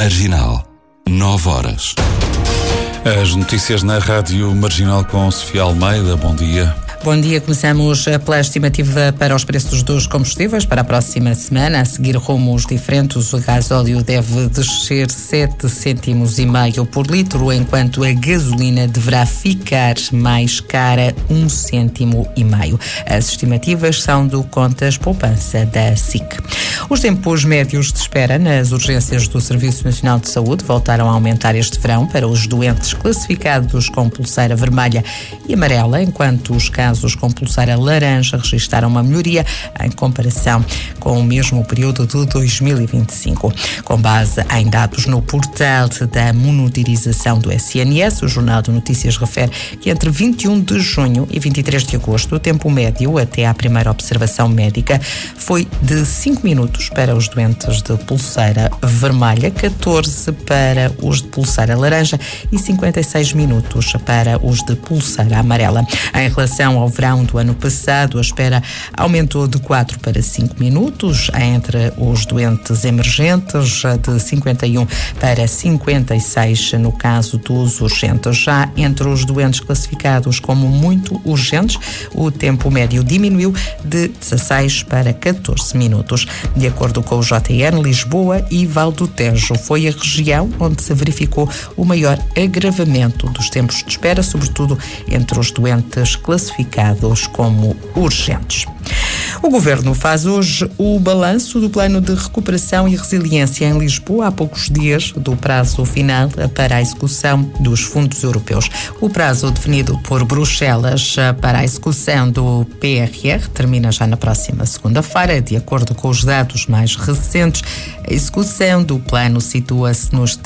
Marginal, 9 horas. As notícias na Rádio Marginal com Sofia Almeida. Bom dia. Bom dia, começamos pela estimativa para os preços dos combustíveis para a próxima semana. A seguir rumos diferentes, o gasóleo deve descer 7,5 cêntimos por litro, enquanto a gasolina deverá ficar mais cara 1,5 cêntimo. As estimativas são do Contas Poupança da SIC. Os tempos médios de espera nas urgências do Serviço Nacional de Saúde voltaram a aumentar este verão para os doentes classificados com pulseira vermelha e amarela, enquanto os casos com pulseira laranja registraram uma melhoria em comparação com o mesmo período de 2025. Com base em dados no portal da monitorização do SNS, o Jornal de Notícias refere que entre 21 de junho e 23 de agosto, o tempo médio até à primeira observação médica foi de 5 minutos para os doentes de pulseira vermelha, 14 para os de pulseira laranja e 56 minutos para os de pulseira amarela. Em relação ao verão do ano passado, a espera aumentou de 4 para 5 minutos entre os doentes emergentes, de 51 para 56 no caso dos urgentes. Já entre os doentes classificados como muito urgentes, o tempo médio diminuiu de 16 para 14 minutos. De acordo com o JN, Lisboa e Val do Tejo foi a região onde se verificou o maior agravamento dos tempos de espera, sobretudo entre os doentes classificados como urgentes. O Governo faz hoje o balanço do Plano de Recuperação e Resiliência em Lisboa, há poucos dias do prazo final para a execução dos fundos europeus. O prazo definido por Bruxelas para a execução do PRR termina já na próxima segunda-feira. De acordo com os dados mais recentes, a execução do plano situa-se nos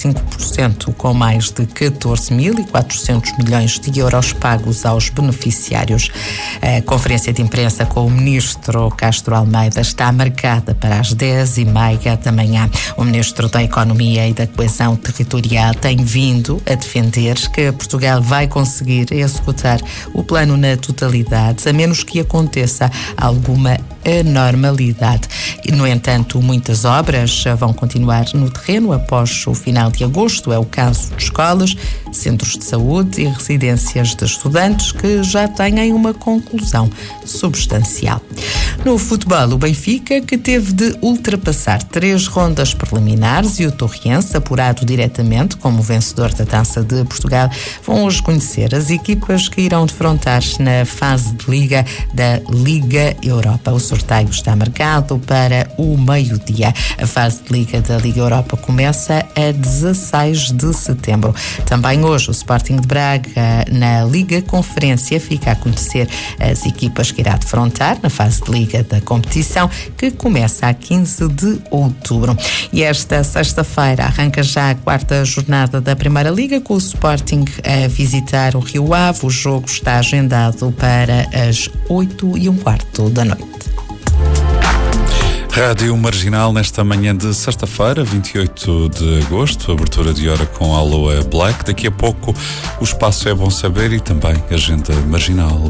75%, com mais de 14.400 milhões de euros pagos aos beneficiários. A conferência de imprensa com o Ministro Castro Almeida está marcada para as 10h30 da manhã. O Ministro da Economia e da Coesão Territorial tem vindo a defender que Portugal vai conseguir executar o plano na totalidade, a menos que aconteça alguma anormalidade. No entanto, muitas obras vão continuar no terreno após o final de agosto. É o caso de escolas, centros de saúde e residências de estudantes que já têm uma conclusão substancial. No futebol, o Benfica, que teve de ultrapassar 3 rondas preliminares, e o Torriense, apurado diretamente como vencedor da Taça de Portugal, vão hoje conhecer as equipas que irão defrontar na fase de Liga da Liga Europa. O sorteio está marcado para o meio-dia. A fase de Liga da Liga Europa começa a 16 de setembro. Também hoje o Sporting de Braga, na Liga Conferência, fica a conhecer as equipas que irá defrontar na fase de Liga da competição, que começa a 15 de outubro. E esta sexta-feira arranca já a 4ª jornada da Primeira Liga, com o Sporting a visitar o Rio Ave. O jogo está agendado para as 8h15 da noite. Rádio Marginal nesta manhã de sexta-feira, 28 de agosto, abertura de hora com Aloha Black. Daqui a pouco o Espaço é Bom Saber e também a Agenda Marginal.